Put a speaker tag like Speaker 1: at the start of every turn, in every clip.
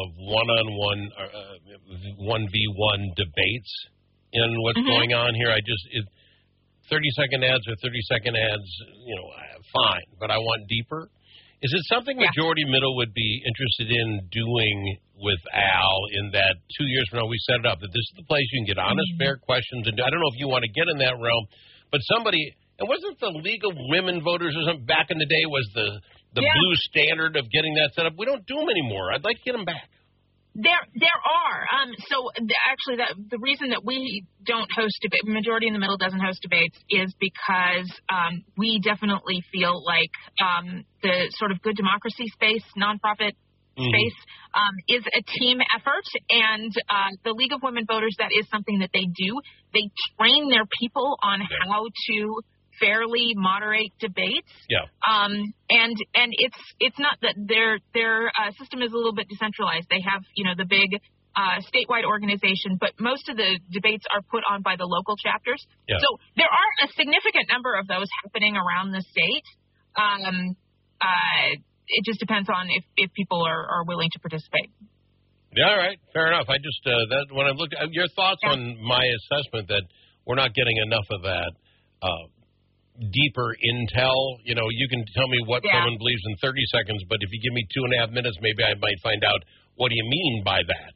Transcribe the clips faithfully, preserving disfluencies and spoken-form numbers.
Speaker 1: of one-on-one, uh, one v one debates in what's mm-hmm. going on here. I just it, thirty-second ads or thirty-second ads, you know, fine, but I want deeper. Is it something
Speaker 2: yeah.
Speaker 1: Majority Middle would be interested in doing with Al in that two years from now we set it up, that this is the place you can get honest, mm-hmm. fair questions? And I don't know if you want to get in that realm, but somebody, and wasn't the League of Women Voters or something back in the day was the, the
Speaker 2: yeah.
Speaker 1: blue standard of getting that set up? We don't do them anymore. I'd like to get them back.
Speaker 2: There, there are. Um, so the, actually, the, the reason that we don't host debate, Majority in the Middle doesn't host debates, is because um, we definitely feel like um, the sort of good democracy space, nonprofit mm-hmm. space, um, is a team effort. And uh, the League of Women Voters, that is something that they do. They train their people on how to fairly moderate debates.
Speaker 1: Yeah.
Speaker 2: Um, and and it's it's not that their their uh, system is a little bit decentralized. They have, you know, the big uh, statewide organization, but most of the debates are put on by the local chapters.
Speaker 1: Yeah.
Speaker 2: So there are a significant number of those happening around the state. Um, uh, it just depends on if, if people are, are willing to participate.
Speaker 1: Yeah, all right. Fair enough. I just, uh, that when I looked at your thoughts yeah. on my assessment that we're not getting enough of that, uh, deeper intel. You know, you can tell me what
Speaker 2: yeah.
Speaker 1: someone believes in thirty seconds, but if you give me two and a half minutes, maybe I might find out what do you mean by that.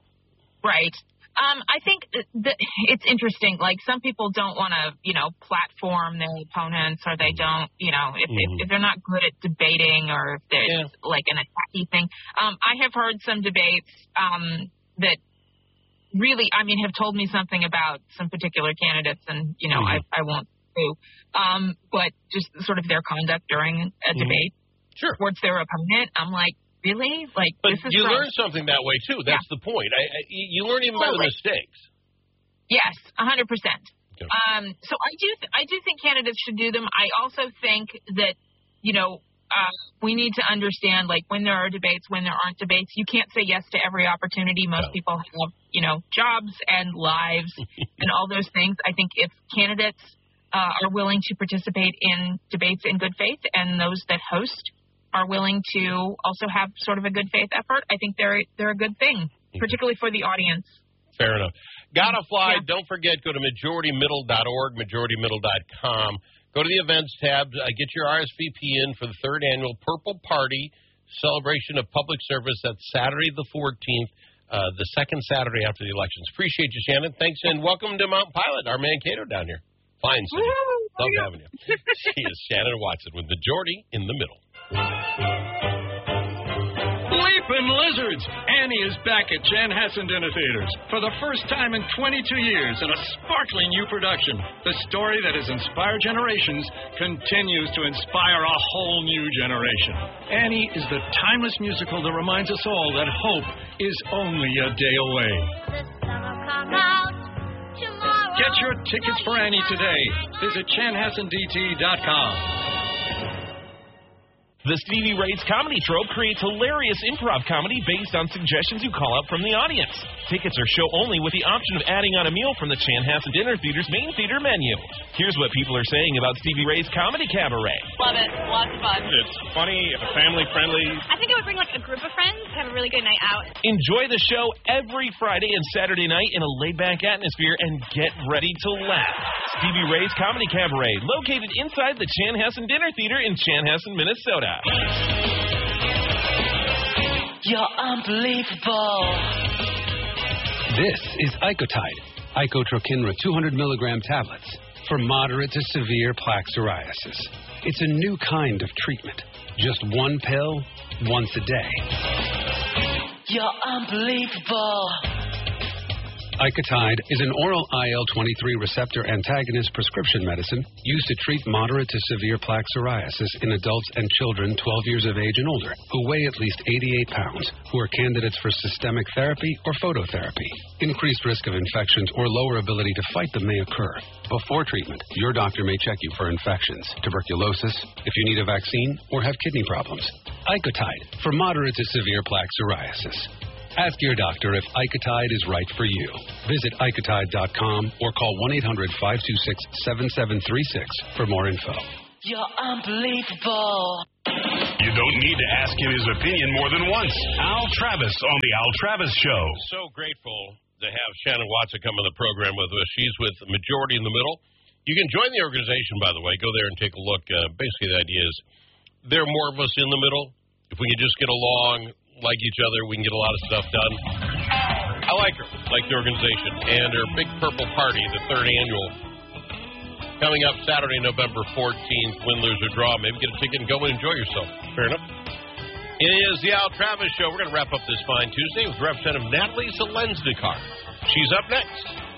Speaker 2: Right. Um, I think that it's interesting. Like, some people don't want to, you know, platform their opponents, or they don't, you know, if, mm-hmm. if, if they're not good at debating, or if there's yeah. like an attacky thing. Um, I have heard some debates um, that really, I mean, have told me something about some particular candidates, and, you know, mm-hmm. I, I won't do. Um, but just sort of their conduct during a mm-hmm. debate
Speaker 1: sure.
Speaker 2: towards their opponent, I'm like, really? Like,
Speaker 1: but
Speaker 2: this is
Speaker 1: you
Speaker 2: from...
Speaker 1: learn something that way too. That's yeah. the point. I, I, you learn even by the mistakes.
Speaker 2: Yes, a hundred percent.
Speaker 1: Okay.
Speaker 2: Um, so I do, th- I do think candidates should do them. I also think that, you know, uh, we need to understand, like, when there are debates, when there aren't debates, you can't say yes to every opportunity. Most no. people have, you know, jobs and lives and all those things. I think if candidates uh, are willing to participate in debates in good faith, and those that host are willing to also have sort of a good faith effort, I think they're they're a good thing, particularly for the audience.
Speaker 1: Fair enough. Gotta fly.
Speaker 2: Yeah.
Speaker 1: Don't forget, go to majority middle dot org, majority middle dot com. Go to the events tab. Uh, get your R S V P in for the third annual Purple Party celebration of public service. That's Saturday the fourteenth, uh, the second Saturday after the elections. Appreciate you, Shannon. Thanks, and welcome to Mount Pilot, our Mankato down here. Fine city.
Speaker 2: Woo-hoo.
Speaker 1: Love having you. She is Shannon Watson with Majority in the Middle.
Speaker 3: Leaping Lizards! Annie is back at Chanhassen Dinner Theaters for the first time in twenty-two years in a sparkling new production. The story that has inspired generations continues to inspire a whole new generation. Annie is the timeless musical that reminds us all that hope is only a day away. Get your tickets for Annie today. Visit chanhassen d t dot com.
Speaker 4: The Stevie Ray's Comedy Trope creates hilarious improv comedy based on suggestions you call out from the audience. Tickets are show only with the option of adding on a meal from the Chanhassen Dinner Theater's main theater menu. Here's what people are saying about Stevie Ray's Comedy Cabaret.
Speaker 5: Love it. Lots of fun.
Speaker 6: It's funny, family-friendly.
Speaker 5: I think it would bring like a group of friends to have a really good night out.
Speaker 4: Enjoy the show every Friday and Saturday night in a laid-back atmosphere and get ready to laugh. Stevie Ray's Comedy Cabaret, located inside the Chanhassen Dinner Theater in Chanhassen, Minnesota.
Speaker 7: You're unbelievable.
Speaker 8: This is Icotide, Icotrokinra two hundred milligram tablets for moderate to severe plaque psoriasis. It's a new kind of treatment. Just one pill, once a day.
Speaker 7: You're unbelievable.
Speaker 8: Icotide is an oral I L twenty-three receptor antagonist prescription medicine used to treat moderate to severe plaque psoriasis in adults and children twelve years of age and older who weigh at least eighty-eight pounds, who are candidates for systemic therapy or phototherapy. Increased risk of infections or lower ability to fight them may occur. Before treatment, your doctor may check you for infections, tuberculosis, if you need a vaccine, or have kidney problems. Icotide for moderate to severe plaque psoriasis. Ask your doctor if Icotide is right for you. Visit Icotide dot com or call one eight hundred five two six seven seven three six for more info.
Speaker 7: You're unbelievable.
Speaker 9: You don't need to ask him his opinion more than once. Al Travis on The Al Travis Show.
Speaker 1: So grateful to have Shannon Watson come on the program with us. She's with Majority in the Middle. You can join the organization, by the way. Go there and take a look. Uh, basically, the idea is there are more of us in the middle. If we can just get along, like each other, we can get a lot of stuff done. I like her, like the organization. And her Big Purple Party, the third annual, coming up Saturday, November fourteenth. Win, lose, or draw. Maybe get a ticket and go and enjoy yourself. Fair enough. It is the Al Travis Show. We're going to wrap up this fine Tuesday with Representative Natalie Zelensnikar. She's up next.